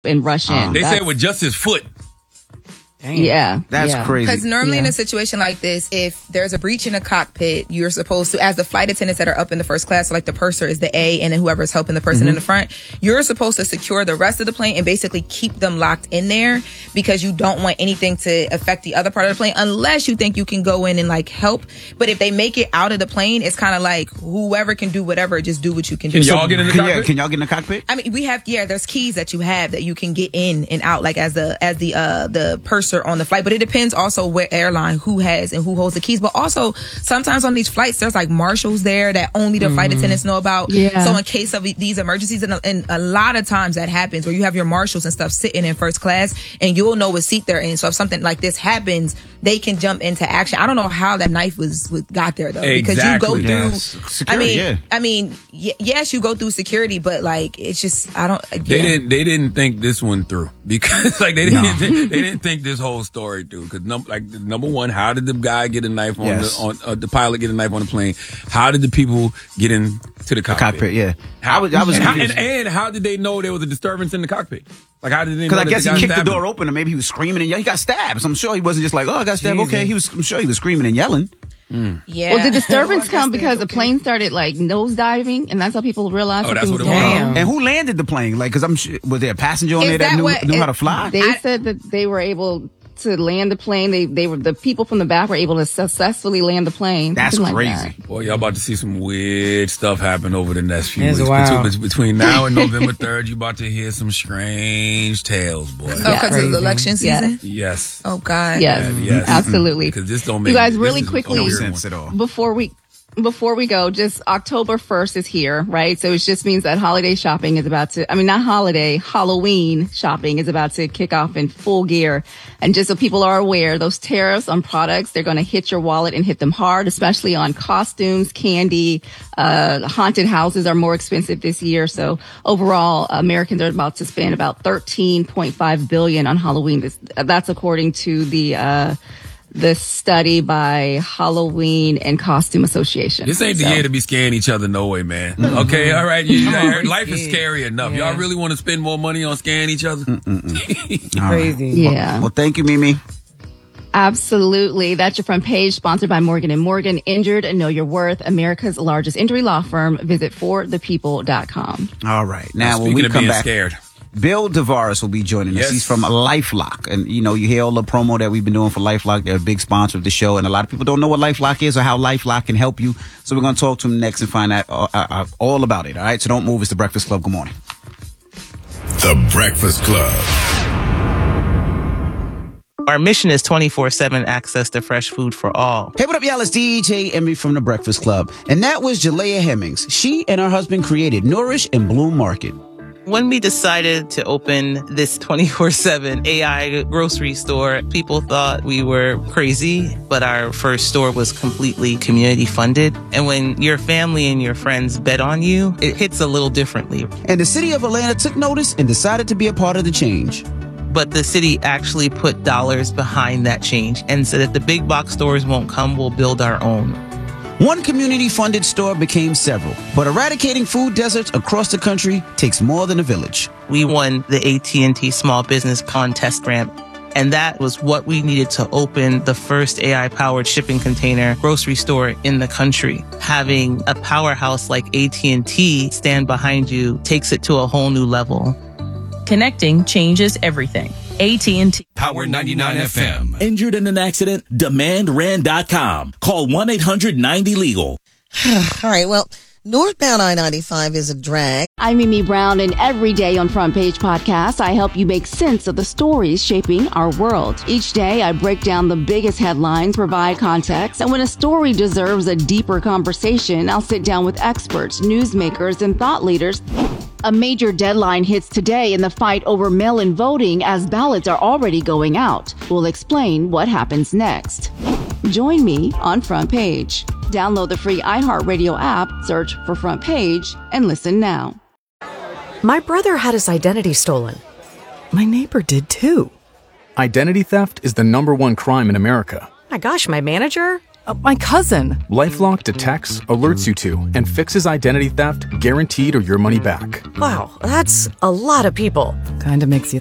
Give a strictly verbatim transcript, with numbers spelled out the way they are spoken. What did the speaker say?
and rush in. Um, they said with just his foot. Damn. Yeah. That's yeah. crazy. Because normally yeah. in a situation like this, if there's a breach in a cockpit, you're supposed to, as the flight attendants that are up in the first class, so like the purser is the A, and then whoever's helping the person mm-hmm. in the front, you're supposed to secure the rest of the plane and basically keep them locked in there because you don't want anything to affect the other part of the plane unless you think you can go in and like help. But if they make it out of the plane, it's kind of like whoever can do whatever, just do what you can do. Can y'all get in the can cockpit? Yeah, can y'all get in the cockpit? I mean, we have, yeah, there's keys that you have that you can get in and out, like as the, as the, uh, the purser on the flight. But it depends also where airline, who has and who holds the keys. But also sometimes on these flights, there's like marshals there that only the mm. flight attendants know about. Yeah. So in case of these emergencies, and, and a lot of times that happens where you have your marshals and stuff sitting in first class and you'll know what seat they're in. So if something like this happens, they can jump into action. I don't know how that knife was, was got there though, exactly. because you go through, yes. security, I mean, yeah. I mean, y- yes, you go through security, but like, it's just, I don't, yeah. They didn't, they didn't think this one through because like they didn't, no. they, they didn't think this whole story through. Cause num- like number one, how did the guy get a knife on yes. the, on, uh, the pilot get a knife on the plane? How did the people get in to the cockpit? The cockpit, yeah. How, I was, I was and, how, and, and how did they know there was a disturbance in the cockpit? Like how did they know? Because I guess the he kicked the stabbed door him? open and maybe he was screaming and yelling. He got stabbed. So I'm sure he wasn't just like, oh, I got stabbed. Jesus. Okay, he was. I'm sure he was screaming and yelling. Mm. Yeah. Well, did disturbance well, come because okay. the plane started like nose diving, and that's how people realized Oh, something that's was what it going was. on? And who landed the plane? Like, because I'm sure, was there a passenger on Is there that, that knew, what- knew how it- to fly? They I- said that they were able to land the plane. They they were the people from the back were able to successfully land the plane. That's Something like crazy. that. Boy, y'all about to see some weird stuff happen over the next few It's weeks. wild. Between, between now and November third, you about to hear some strange tales, boy. Oh, because Crazy. of the election season? Yeah. Yes. Oh, God. Yes, Yeah, yes. absolutely. Because this don't make You guys, this really is a quickly, No weird sense one. at all. before we before we go, just October first is here, right? So it just means that holiday shopping is about to, I mean, not holiday, Halloween shopping is about to kick off in full gear. And just so people are aware, those tariffs on products, they're going to hit your wallet and hit them hard, especially on costumes, candy, uh, haunted houses are more expensive this year. So overall, Americans are about to spend about thirteen point five billion dollars on Halloween. This, that's according to the, uh, the study by Halloween and Costume Association. This ain't the So- year to be scaring each other, no way, man. Okay, all right. You, you, life is scary enough. Yeah. Y'all really want to spend more money on scaring each other? Crazy. Yeah. Well, thank you, Mimi. Absolutely. That's your front page, sponsored by Morgan and Morgan. Injured and Know Your Worth, America's largest injury law firm. Visit for the people dot com. All right. Now, when Speaking we of come being back, scared. Bill Tavares will be joining us. Yes. He's from LifeLock. And, you know, you hear all the promo that we've been doing for LifeLock. They're a big sponsor of the show. And a lot of people don't know what LifeLock is or how LifeLock can help you. So we're going to talk to him next and find out uh, uh, all about it. All right. So don't move. It's The Breakfast Club. Good morning. The Breakfast Club. Our mission is twenty-four seven access to fresh food for all. Hey, what up, y'all? It's D J Emmy from The Breakfast Club. And that was Jalea Hemmings. She and her husband created Nourish and Bloom Market. When we decided to open this twenty-four seven A I grocery store, people thought we were crazy, but our first store was completely community funded. And when your family and your friends bet on you, it hits a little differently. And the city of Atlanta took notice and decided to be a part of the change. But the city actually put dollars behind that change and said if the big box stores won't come, we'll build our own. One community-funded store became several, but eradicating food deserts across the country takes more than a village. We won the A T and T Small Business Contest Grant, and that was what we needed to open the first A I-powered shipping container grocery store in the country. Having a powerhouse like A T and T stand behind you takes it to a whole new level. Connecting changes everything. A T and T. Power ninety-nine F M. Injured in an accident? demand rand dot com. Call one eight hundred ninety legal. All right, well, northbound I ninety-five is a drag. I'm Mimi Brown, and every day on Front Page Podcast, I help you make sense of the stories shaping our world. Each day, I break down the biggest headlines, provide context, and when a story deserves a deeper conversation, I'll sit down with experts, newsmakers, and thought leaders. A major deadline hits today in the fight over mail-in voting as ballots are already going out. We'll explain what happens next. Join me on Front Page. Download the free iHeartRadio app, search for Front Page, and listen now. My brother had his identity stolen. My neighbor did too. Identity theft is the number one crime in America. My gosh, my manager? Uh, my cousin. LifeLock detects, alerts you to, and fixes identity theft guaranteed or your money back. Wow, that's a lot of people. Kinda makes you